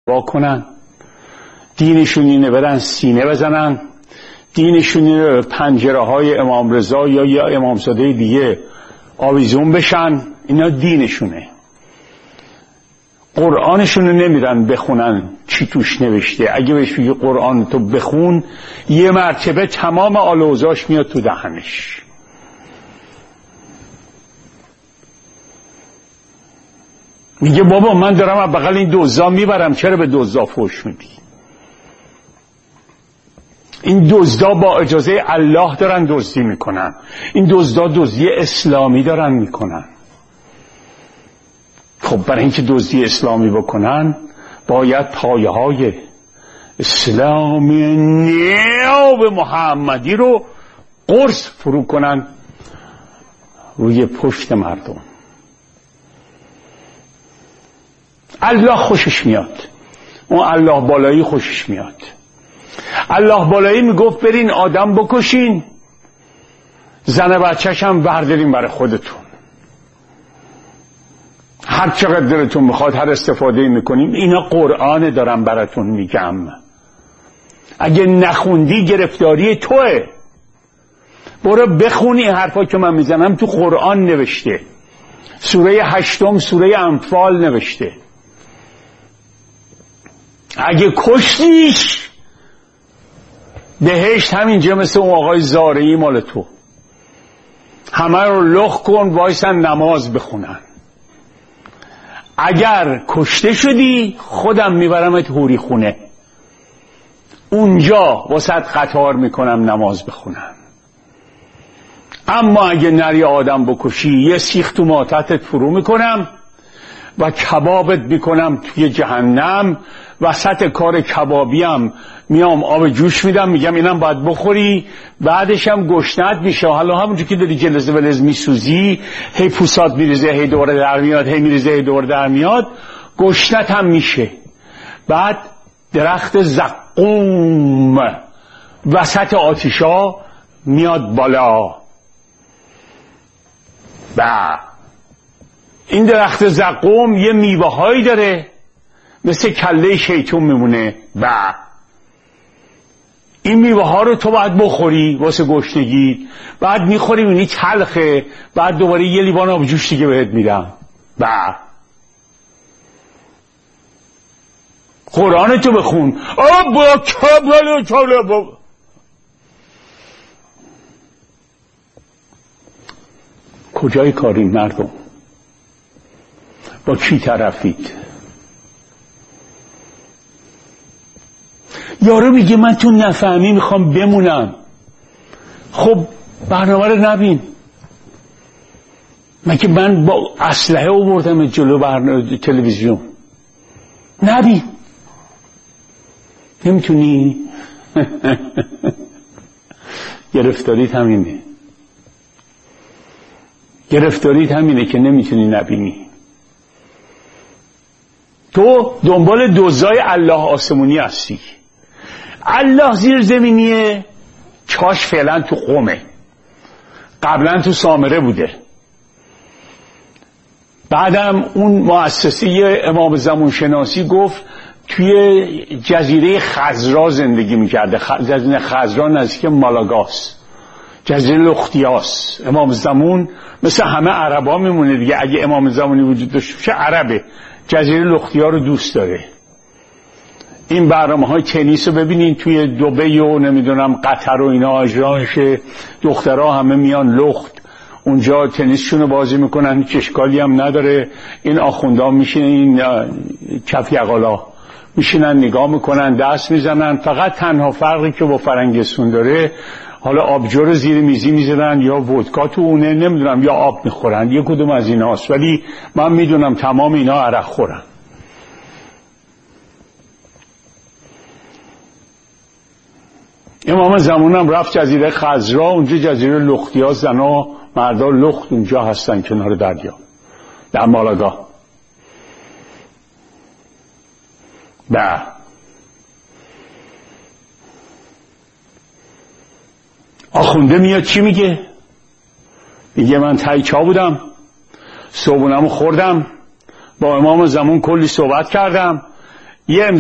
واکنن، دینشون اینه برن سینه بزنن، دینشون اینه پنجره های امام رضا یا امامزاده دیگه آویزون بشن. اینا دینشونه. قرآنشون رو نمیرن بخونن چی توش نوشته. اگه بهش بگی قرآن تو بخون، یه مرتبه تمام آل و اوضاعش میاد تو دهنش. میگه بابا من دارم از بغل این دزدا میبرم، چرا به دزدا فحش میدی؟ این دزدا با اجازه الله دارن دزدی میکنن. این دزدا دزدی اسلامی دارن میکنن. خب برای اینکه دزدی اسلامی بکنن باید پایه های اسلامی نیاب محمدی رو قرص فرو کنن روی پشت مردم. الله خوشش میاد، اون الله بالایی خوشش میاد. الله بالایی میگفت برین آدم بکشین، زن بچه‌ش هم بردارین برای خودتون، هر چقدر دلتون میخواد هر استفاده میکنیم. اینا قرآن دارم براتون میگم. اگه نخوندی گرفتاری توه. برو بخونی حرفا که من میزنم تو قرآن نوشته. سوره 8 سوره انفال نوشته. اگه کشتیش بهشت همینجا مثل اون آقای زارعی مال تو. همه رو لخ کن وایسن نماز بخونن. اگر کشته شدی خودم میبرمت حوری خونه، اونجا واسط قطار میکنم نماز بخونم. اما اگه نری آدم بکشی یه سیخ تو ماتتت فرو میکنم و کبابت میکنم توی جهنم. وسط کار کبابیم میام آب جوش میدم، میگم اینم باید بخوری، بعدش هم گشنت میشه. حالا همونجور که داری جلز ولز میسوزی، هی پوسات میریزه هی دوباره در میاد، هی میریزه هی دوباره در میاد، گشنت هم میشه. بعد درخت زقوم وسط آتیشا میاد بالا. این درخت زقوم یه میوه هایی داره مثل کله شیطون میمونه. این میوه ها رو تو باید بخوری واسه گشنگی. بعد میخوری میبینی تلخه، بعد دوباره یه لیوان آب جوش دیگه بهت میدم. قرآن تو بخون. کجای کارین مردم؟ با کی طرفید؟ یارو میگه من تو نفهمی میخوام بمونم. خب برنامه رو نبین. مگه من با اسلحه آوردم جلو تلویزیون؟ نبین. نمیتونی. گرفتاریت همینه. گرفتاریت همینه که نمیتونی نبینی. تو دنبال دوزای الله آسمونی هستی. الله زیر زمینیه، چاش فعلا تو قومه، قبلا تو سامره بوده. بعدم اون مؤسسه امام زمان شناسی گفت توی جزیره خضرا زندگی میکرده. جزیره خضرا نزدیک مالاگاس، جزیره لختیاس. امام زمان مثل همه عربا میمونه دیگه. اگه امام زمانی وجود داشته باشه عربه. جزیره لختیا رو دوست داره. این برنامه‌های تنیس رو ببینین توی دبی و نمیدونم قطر و اینا اجرا میشه. دخترها همه میان لخت اونجا تنیسشون رو بازی میکنن، هیچ اشکالی هم نداره. این آخوندان میشینن، این کف یقالا میشینن نگاه میکنن، دست میزنن. فقط تنها فرقی که با فرنگستون داره، حالا آبجو رو زیر میزی میزنن یا ودکا تو اونه، نمیدونم، یا آب میخورن. یک کدوم از این هاست. ولی من میدونم تمام اینا عرق خورن. امام زمانم رفت جزیره خضرا. اونجا جزیره لختیا، زنا مردا لخت اونجا هستن کنار دریا در مالاگا. آخونده میاد چی میگه؟ میگه من تای چا بودم، صبحونمو خوردم، با امام زمان کلی صحبت کردم، یه